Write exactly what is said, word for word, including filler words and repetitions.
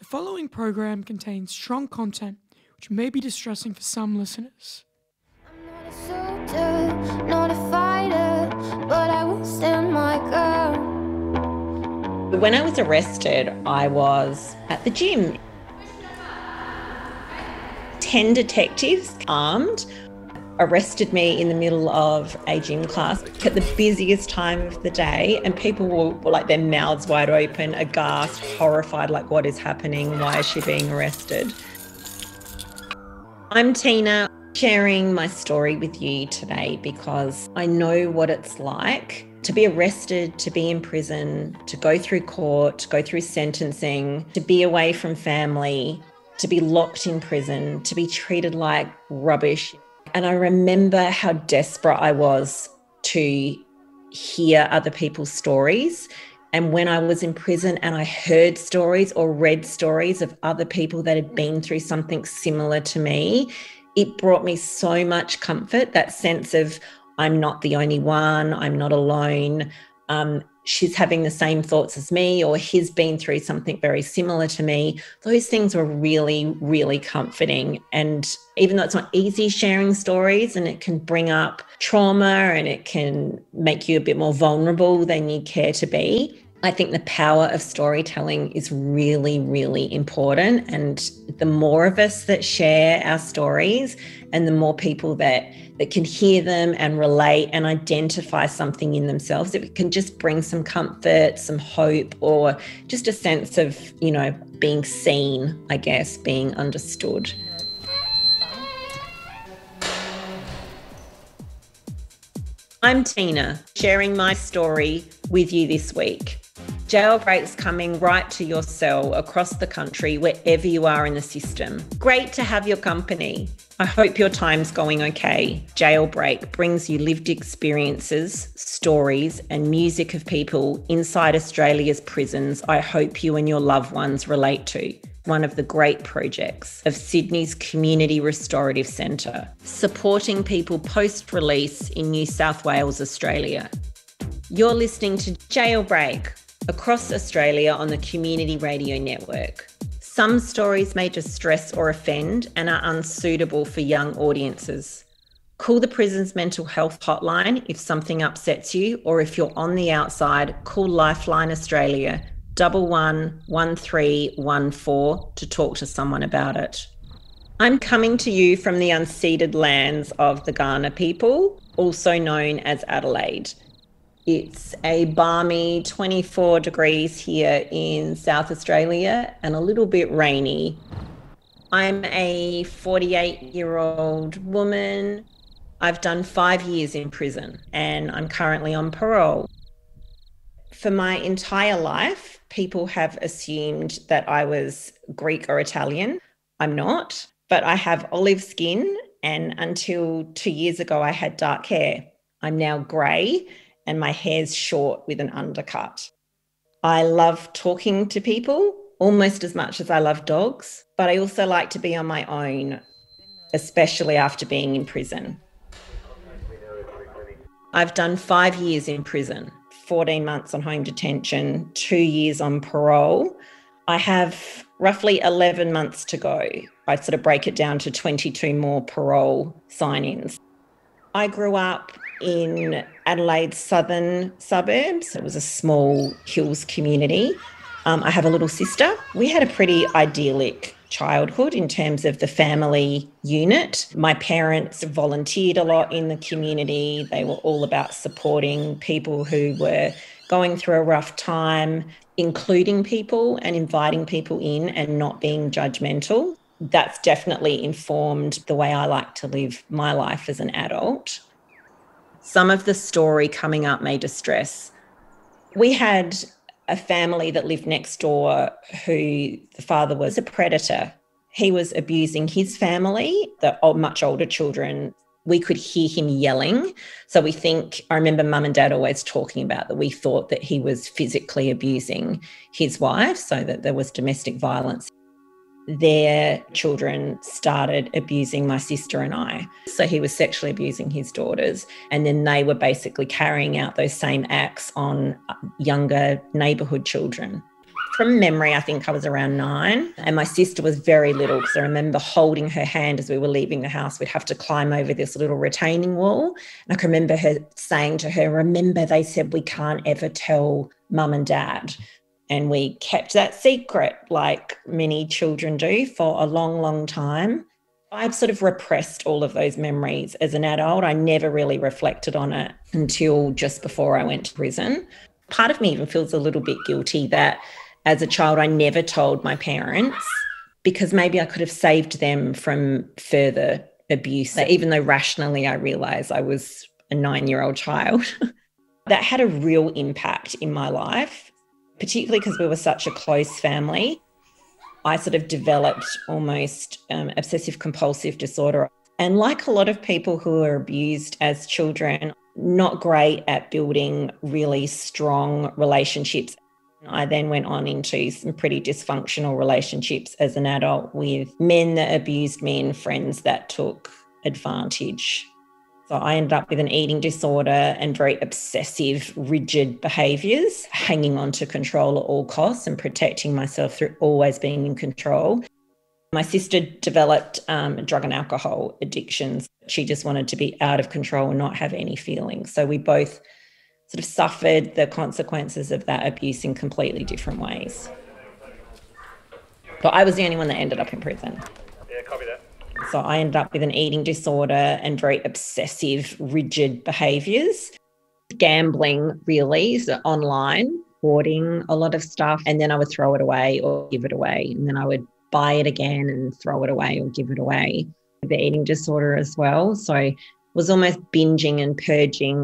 following program contains strong content which may be distressing for some listeners. I'm not a soldier, not a fighter, but I will stand my ground. When I was arrested, I was at the gym. Ten detectives, armed, arrested me in the middle of a gym class at the busiest time of the day, and people were, were like their mouths wide open, aghast, horrified, like, what is happening? Why is she being arrested? I'm Tina, sharing my story with you today because I know what it's like to be arrested, to be in prison, to go through court, to go through sentencing, to be away from family, to be locked in prison, to be treated like rubbish. And I remember how desperate I was to hear other people's stories. And when I was in prison and I heard stories or read stories of other people that had been through something similar to me, it brought me so much comfort, that sense of I'm not the only one, I'm not alone. Um, she's having the same thoughts as me, or he's been through something very similar to me. Those things were really, really comforting. And even though it's not easy sharing stories and it can bring up trauma and it can make you a bit more vulnerable than you care to be, I think the power of storytelling is really, really important. And the more of us that share our stories and the more people that, that can hear them and relate and identify something in themselves, it can just bring some comfort, some hope, or just a sense of, you know, being seen, I guess, being understood. I'm Tina, sharing my story with you this week. Jailbreak's coming right to your cell across the country, wherever you are in the system. Great to have your company. I hope your time's going okay. Jailbreak brings you lived experiences, stories, and music of people inside Australia's prisons I hope you and your loved ones relate to. One of the great projects of Sydney's Community Restorative Centre, supporting people post-release in New South Wales, Australia. You're listening to Jailbreak across Australia on the Community Radio Network. Some stories may distress or offend and are unsuitable for young audiences. Call the prison's mental health hotline if something upsets you, or if you're on the outside, call Lifeline Australia double one one three one four to talk to someone about it. I'm coming to you from the unceded lands of the Kaurna people, also known as Adelaide. It's a balmy twenty-four degrees here in South Australia and a little bit rainy. I'm a forty-eight-year-old woman. I've done five years in prison and I'm currently on parole. For my entire life, people have assumed that I was Greek or Italian. I'm not, but I have olive skin, and until two years ago, I had dark hair. I'm now grey, and my hair's short with an undercut. I love talking to people almost as much as I love dogs, but I also like to be on my own, especially after being in prison. I've done five years in prison, fourteen months on home detention, two years on parole. I have roughly eleven months to go. I sort of break it down to twenty-two more parole sign-ins. I grew up in Adelaide's southern suburbs. It was a small hills community. Um, I have a little sister. We had a pretty idyllic childhood in terms of the family unit. My parents volunteered a lot in the community. They were all about supporting people who were going through a rough time, including people and inviting people in and not being judgmental. That's definitely informed the way I like to live my life as an adult. Some of the story coming up may distress. We had a family that lived next door who the father was a predator. He was abusing his family, the much older children. We could hear him yelling. So we think, I remember mum and dad always talking about that we thought that he was physically abusing his wife, so that there was domestic violence. Their children started abusing my sister and I. So he was sexually abusing his daughters, and then they were basically carrying out those same acts on younger neighbourhood children. From memory, I think I was around nine, and my sister was very little because I remember holding her hand as we were leaving the house. We'd have to climb over this little retaining wall. And I can remember her saying to her, remember, they said we can't ever tell mum and dad. And we kept that secret like many children do for a long, long time. I've sort of repressed all of those memories as an adult. I never really reflected on it until just before I went to prison. Part of me even feels a little bit guilty that as a child, I never told my parents because maybe I could have saved them from further abuse, even though rationally I realised I was a nine-year-old child. That had a real impact in my life, particularly because we were such a close family. I sort of developed almost um, obsessive compulsive disorder. And like a lot of people who are abused as children, not great at building really strong relationships. I then went on into some pretty dysfunctional relationships as an adult with men that abused me and friends that took advantage. So I ended up with an eating disorder and very obsessive, rigid behaviours, hanging on to control at all costs and protecting myself through always being in control. My sister developed um, drug and alcohol addictions. She just wanted to be out of control and not have any feelings. So we both sort of suffered the consequences of that abuse in completely different ways. But I was the only one that ended up in prison. Yeah, copy that. So I ended up with an eating disorder and very obsessive, rigid behaviours. Gambling, really, so online, hoarding a lot of stuff, and then I would throw it away or give it away. And then I would buy it again and throw it away or give it away. The eating disorder as well. So I was almost binging and purging